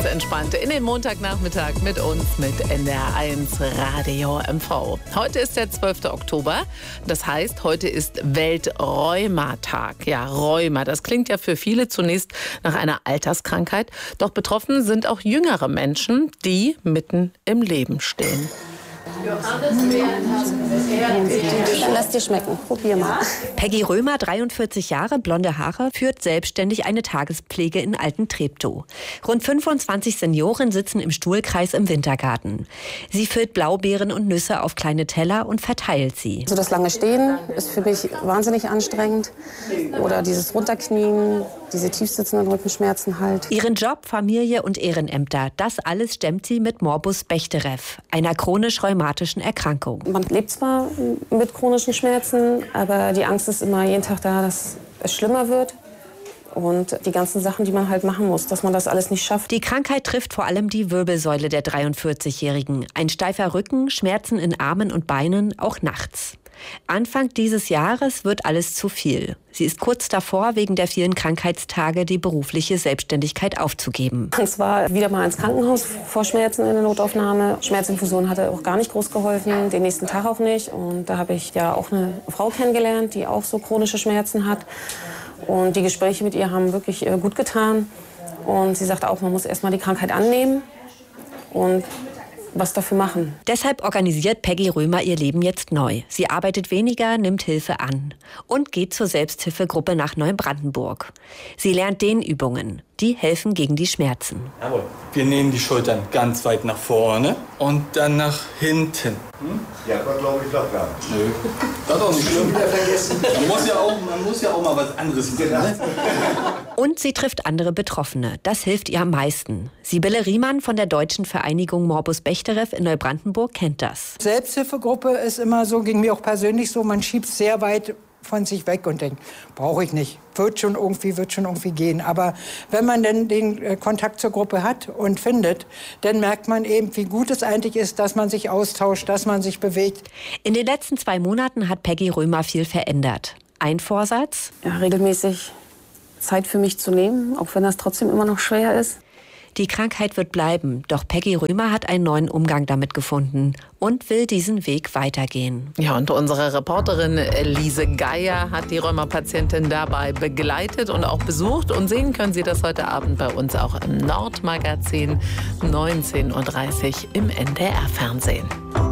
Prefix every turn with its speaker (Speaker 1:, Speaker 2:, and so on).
Speaker 1: Entspannt in den Montagnachmittag mit uns mit NDR1 Radio MV. Heute ist der 12. Oktober. Das heißt, heute ist Weltrheumatag. Ja, Rheuma, das klingt ja für viele zunächst nach einer Alterskrankheit. Doch betroffen sind auch jüngere Menschen, die mitten im Leben stehen.
Speaker 2: Lass dir schmecken. Probier mal.
Speaker 3: Peggy Römer, 43 Jahre, blonde Haare, führt selbstständig eine Tagespflege in Alten-Treptow. Rund 25 Senioren sitzen im Stuhlkreis im Wintergarten. Sie füllt Blaubeeren und Nüsse auf kleine Teller und verteilt sie.
Speaker 2: Also das lange Stehen ist für mich wahnsinnig anstrengend. Oder dieses Runterknien, diese tiefsitzenden Rückenschmerzen halt.
Speaker 3: Ihren Job, Familie und Ehrenämter, das alles stemmt sie mit Morbus Bechterew, einer chronisch rheumatischen Erkrankung.
Speaker 2: Man lebt zwar mit chronischen Schmerzen, aber die Angst ist immer jeden Tag da, dass es schlimmer wird. Und die ganzen Sachen, die man halt machen muss, dass man das alles nicht schafft.
Speaker 3: Die Krankheit trifft vor allem die Wirbelsäule der 43-Jährigen. Ein steifer Rücken, Schmerzen in Armen und Beinen, auch nachts. Anfang dieses Jahres wird alles zu viel. Sie ist kurz davor, wegen der vielen Krankheitstage die berufliche Selbstständigkeit aufzugeben.
Speaker 2: Es war wieder mal ins Krankenhaus vor Schmerzen in der Notaufnahme. Schmerzinfusion hatte auch gar nicht groß geholfen, den nächsten Tag auch nicht. Und da habe ich ja auch eine Frau kennengelernt, die auch so chronische Schmerzen hat. Und die Gespräche mit ihr haben wirklich gut getan. Und sie sagte auch, man muss erst mal die Krankheit annehmen und was dafür machen.
Speaker 3: Deshalb organisiert Peggy Römer ihr Leben jetzt neu. Sie arbeitet weniger, nimmt Hilfe an und geht zur Selbsthilfegruppe nach Neubrandenburg. Sie lernt Dehnübungen. Die helfen gegen die Schmerzen.
Speaker 4: Jawohl. Wir nehmen die Schultern ganz weit nach vorne und dann nach hinten.
Speaker 5: Ja, aber glaube ich doch gar nicht.
Speaker 4: Nö, das ist auch nicht schlimm. Man muss ja auch mal was anderes machen. Ne?
Speaker 3: Und sie trifft andere Betroffene. Das hilft ihr am meisten. Sibylle Riemann von der Deutschen Vereinigung Morbus Bechterew in Neubrandenburg kennt das.
Speaker 6: Selbsthilfegruppe ist immer so, ging mir auch persönlich so, man schiebt sehr weit von sich weg und denkt, brauche ich nicht, wird schon irgendwie gehen. Aber wenn man dann den Kontakt zur Gruppe hat und findet, dann merkt man eben, wie gut es eigentlich ist, dass man sich austauscht, dass man sich bewegt.
Speaker 3: In den letzten 2 Monaten hat Peggy Römer viel verändert. Ein Vorsatz?
Speaker 2: Ja, regelmäßig Zeit für mich zu nehmen, auch wenn das trotzdem immer noch schwer ist.
Speaker 3: Die Krankheit wird bleiben, doch Peggy Römer hat einen neuen Umgang damit gefunden und will diesen Weg weitergehen.
Speaker 1: Ja, und unsere Reporterin Lise Geier hat die Rheuma-Patientin dabei begleitet und auch besucht. Und sehen können Sie das heute Abend bei uns auch im Nordmagazin 19:30 Uhr im NDR-Fernsehen.